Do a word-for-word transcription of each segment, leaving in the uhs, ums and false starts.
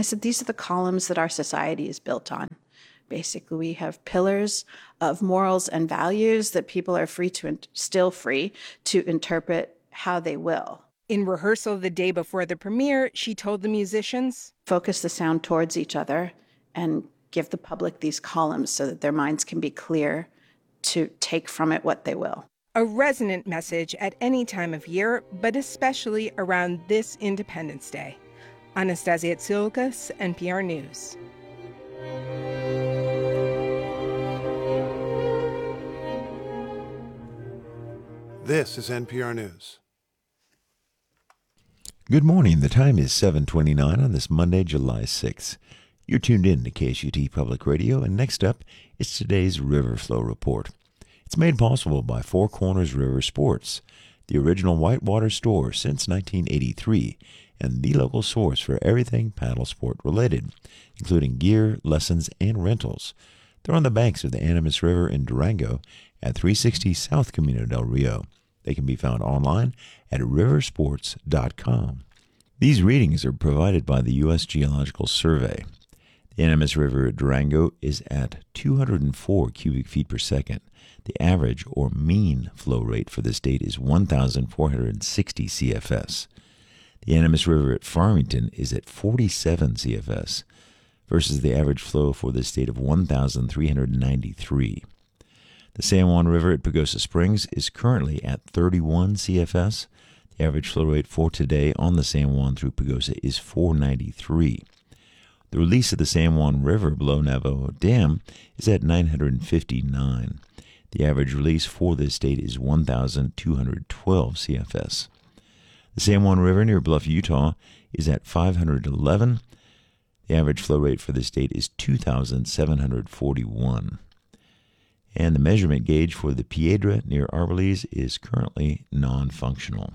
I said, these are the columns that our society is built on. Basically, we have pillars of morals and values that people are free to, still free to interpret how they will. In rehearsal the day before the premiere, she told the musicians, focus the sound towards each other and give the public these columns so that their minds can be clear to take from it what they will. A resonant message at any time of year, but especially around this Independence Day. Anastasia Tsoukas, N P R News. This is N P R News. Good morning. The time is seven twenty-nine on this Monday, July sixth. You're tuned in to K S U T Public Radio, and next up is today's River Flow Report. It's made possible by Four Corners River Sports, the original whitewater store since nineteen eighty-three, and the local source for everything paddle sport related, including gear, lessons, and rentals. They're on the banks of the Animas River in Durango at three sixty South Camino del Rio. They can be found online at river sports dot com. These readings are provided by the U S Geological Survey. The Animas River at Durango is at two hundred four cubic feet per second. The average or mean flow rate for this date is one thousand four hundred sixty C F S. The Animas River at Farmington is at forty-seven C F S versus the average flow for this date of one thousand three hundred ninety-three. The San Juan River at Pagosa Springs is currently at thirty-one C F S. The average flow rate for today on the San Juan through Pagosa is four ninety-three. The release of the San Juan River below Navajo Dam is at nine hundred fifty-nine. The average release for this date is one thousand two hundred twelve C F S. The San Juan River near Bluff, Utah is at five hundred eleven. The average flow rate for this date is two thousand seven hundred forty-one. And the measurement gauge for the Piedra near Arbolez is currently non-functional.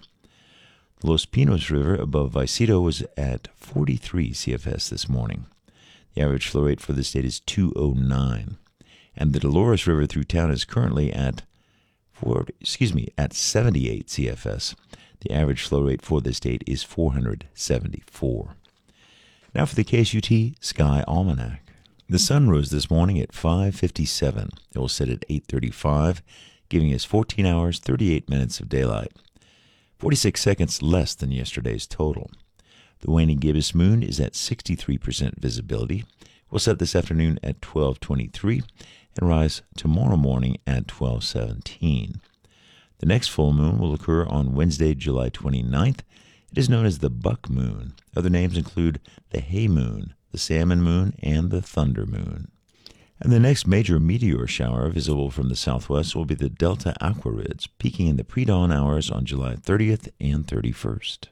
The Los Pinos River above Vicedo was at forty-three C F S this morning. The average flow rate for this date is two oh nine. And the Dolores River through town is currently at forty, excuse me, at seventy-eight C F S. The average flow rate for this date is four hundred seventy-four. Now for the K S U T Sky Almanac. The sun rose this morning at five fifty-seven. It will set at eight thirty-five, giving us fourteen hours, thirty-eight minutes of daylight, forty-six seconds less than yesterday's total. The waning gibbous moon is at sixty-three percent visibility. Will set this afternoon at twelve twenty-three and rise tomorrow morning at twelve seventeen. The next full moon will occur on Wednesday, July twenty-ninth. It is known as the buck moon. Other names include the hay moon, the salmon moon, and the thunder moon. And the next major meteor shower visible from the southwest will be the Delta Aquarids, peaking in the pre-dawn hours on July thirtieth and thirty-first.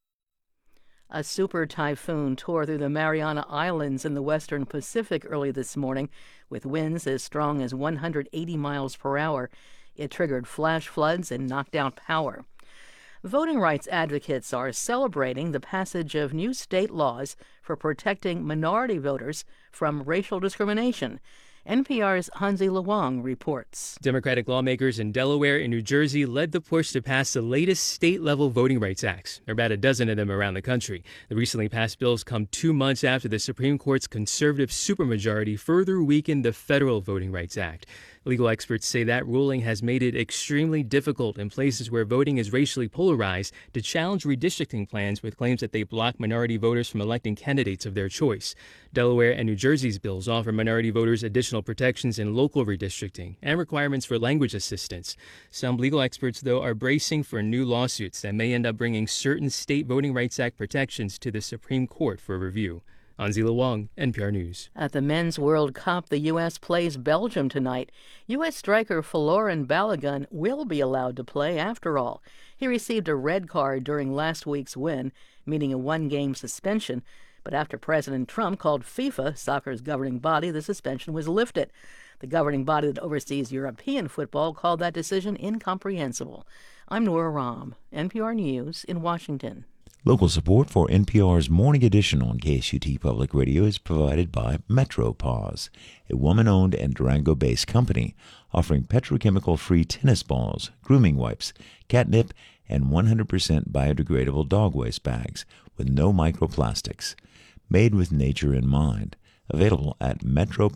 A super typhoon tore through the Mariana Islands in the western Pacific early this morning, with winds as strong as one hundred eighty miles per hour. It triggered flash floods and knocked out power. Voting rights advocates are celebrating the passage of new state laws for protecting minority voters from racial discrimination. N P R's Hansi Lewang reports. Democratic lawmakers in Delaware and New Jersey led the push to pass the latest state-level voting rights acts. There are about a dozen of them around the country. The recently passed bills come two months after the Supreme Court's conservative supermajority further weakened the Federal Voting Rights Act. Legal experts say that ruling has made it extremely difficult in places where voting is racially polarized to challenge redistricting plans with claims that they block minority voters from electing candidates of their choice. Delaware and New Jersey's bills offer minority voters additional protections in local redistricting and requirements for language assistance. Some legal experts, though, are bracing for new lawsuits that may end up bringing certain state Voting Rights Act protections to the Supreme Court for review. Hansi Lewang, N P R News. At the Men's World Cup, the U S plays Belgium tonight. U S striker Folarin Balogun will be allowed to play after all. He received a red card during last week's win, meaning a one-game suspension. But after President Trump called FIFA, soccer's governing body, the suspension was lifted. The governing body that oversees European football called that decision incomprehensible. I'm Nora Rahm, N P R News in Washington. Local support for N P R's Morning Edition on K S U T Public Radio is provided by MetroPause, a woman-owned and Durango-based company offering petrochemical-free tennis balls, grooming wipes, catnip, and one hundred percent biodegradable dog waste bags with no microplastics. made with nature in mind. Available at metro